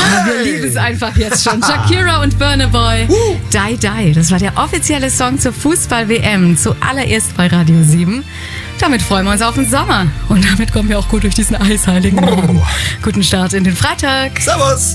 wir lieben es einfach jetzt schon. Shakira und Burna Boy. Die Die. Das war der offizielle Song zur Fußball-WM. Zuallererst bei Radio 7. Damit freuen wir uns auf den Sommer. Und damit kommen wir auch gut durch diesen eisheiligen Morgen. Guten Start in den Freitag. Servus.